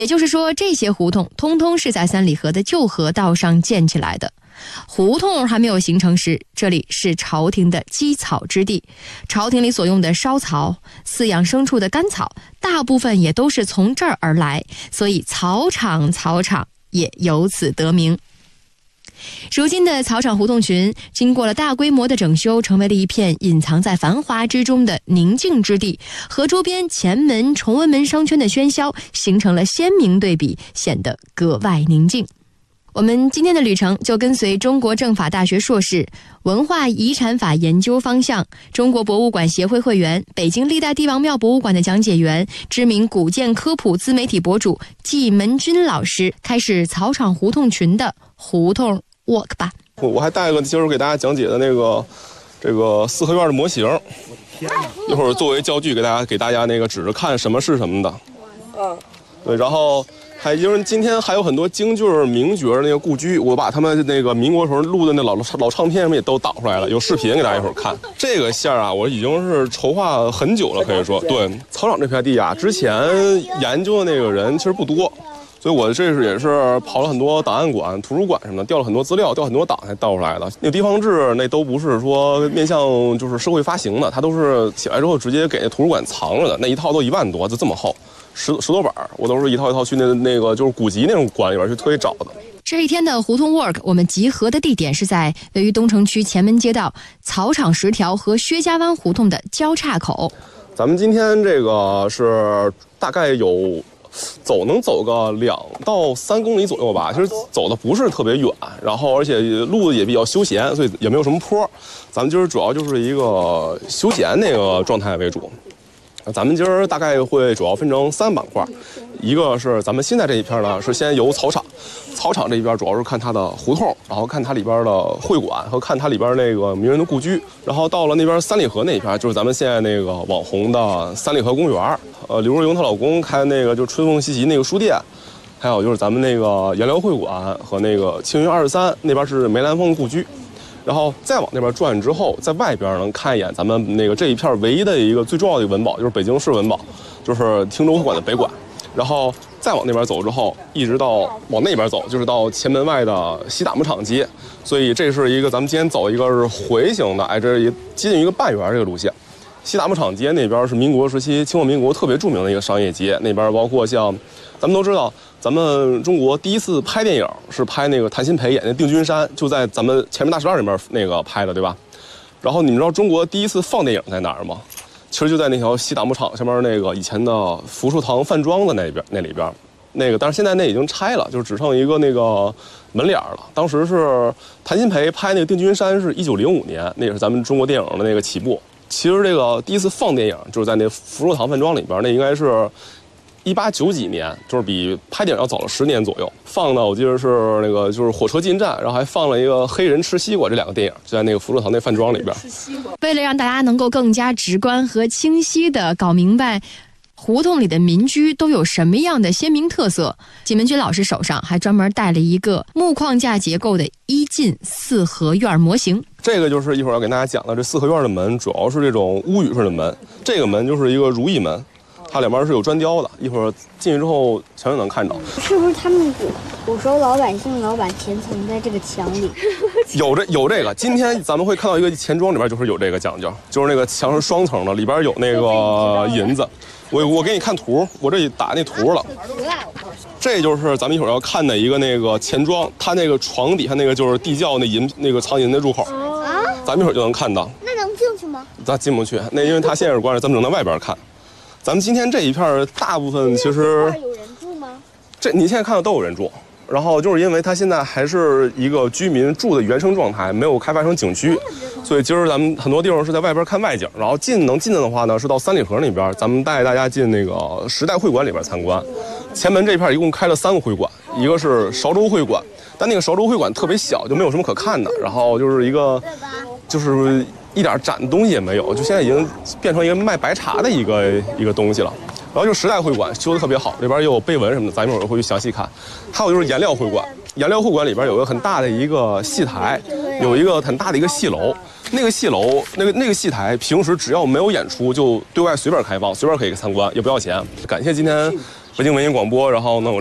也就是说，这些胡同通通是在三里河的旧河道上建起来的。胡同还没有形成时，这里是朝廷的积草之地，朝廷里所用的烧草、饲养牲畜的干草，大部分也都是从这儿而来，所以草场也由此得名。如今的草场胡同群经过了大规模的整修，成为了一片隐藏在繁华之中的宁静之地，和周边前门、崇文门商圈的喧嚣形成了鲜明对比，显得格外宁静。我们今天的旅程就跟随中国政法大学硕士、文化遗产法研究方向、中国博物馆协会会员、北京历代帝王庙博物馆的讲解员、知名古建科普自媒体博主季门军老师，开始草场胡同群的胡同 walk 吧。 我还带了今儿给大家讲解的这个四合院的模型，一会儿作为教具给大家指着看什么是什么的。对，然后因为今天还有很多京剧名角的故居，我把他们民国时候录的老唱片也都导出来了，有视频给大家一会儿看。这个线啊，我已经是筹划很久了，可以说。对，草场这片地啊，之前研究的人其实不多，所以我也是跑了很多档案馆、图书馆什么的，调了很多资料，调很多档才调出来的。地方志都不是说面向社会发行的，它都是起来之后直接给图书馆藏着的，那一套都1万多，就这么厚。十多本，我都是一套一套去古籍那种馆里边去特意找的。 这一天的胡同 walk， 我们集合的地点是在位于东城区前门街道草场10条和薛家湾胡同的交叉口。 咱们今天是大概能走个2到3公里左右吧，其实走的不是特别远，然后而且路也比较休闲，所以也没有什么坡。咱们今儿主要就是一个休闲状态为主。咱们今儿大概会主要分成3板块，一个是咱们现在这一片呢，是先由草场这一边主要是看它的胡同，然后看它里边的会馆和看它里边名人的故居，然后到了那边三里河那一片，就是咱们现在网红的三里河公园，刘若英她老公开就春风习习书店，还有就是咱们颜料会馆和青云23那边是梅兰芳故居。然后再往那边转之后，在外边能看一眼咱们这一片唯一的一个最重要的一个文保，就是北京市文保，就是汀州会馆的北馆。然后再往那边走之后，一直往那边走，就是到前门外的西打木厂街。所以这是一个咱们今天走一个是回形的，这是接近一个半圆这个路线。西打木厂街那边是民国时期清末民国特别著名的一个商业街，那边包括像咱们都知道。咱们中国第一次拍电影是拍谭鑫培演的《定军山》，就在咱们前门大石栏里面拍的，对吧？然后你们知道中国第一次放电影在哪儿吗？其实就在那条西打木厂下面以前的福寿堂饭庄的那里边，但是现在已经拆了，就是只剩一个门脸了。当时是谭鑫培拍《定军山》是1905年，那也是咱们中国电影的起步。其实第一次放电影就是在福寿堂饭庄里边，那应该是1890几年，就是比拍电影要早了10年左右。放的我记得是就是火车进站，然后还放了一个黑人吃西瓜这2个电影，就在福寿堂饭庄里边。 为了让大家能够更加直观和清晰地搞明白胡同里的民居都有什么样的鲜明特色，季门军老师手上还专门带了一个木框架结构的一进四合院模型。 这个就是一会儿要给大家讲的，这四合院的门主要是这种乌语式的门，这个门就是一个如意门。它两边是有砖雕的，一会儿进去之后全都能看着。 是不是他们古时候老百姓老把钱存在这个墙里？ 有这个，今天咱们会看到一个钱庄里边就是有这个讲究，就是墙是双层的，里边有银子。我给你看图，我这里打那图了。这就是咱们一会儿要看的一个钱庄，它床底下就是地窖藏银的入口。咱们一会儿就能看到。 那能进去吗？ 咱进不去，因为它现在是关着，咱们只能在外边看。咱们今天这一片大部分其实有人住吗？ 你现在看到都有人住，然后就是因为它现在还是一个居民住的原生状态，没有开发成景区，所以今儿咱们很多地方是在外边看外景，然后能进的话呢是到三里河那边，咱们带大家进时代会馆里边参观。前门这片一共开了3个会馆，一个是韶州会馆，但韶州会馆特别小，就没有什么可看的，然后就是一点展的东西也没有，就现在已经变成一个卖白茶的一个东西了。然后就时代会馆修得特别好，这边也有碑文什么的，咱一会儿会去详细看。还有就是颜料会馆，颜料会馆里边有一个很大的一个戏台，有一个很大的一个戏楼。那个戏楼，那个戏台，平时只要没有演出就对外随便开放，随便可以参观，也不要钱。感谢今天北京文艺广播，然后呢。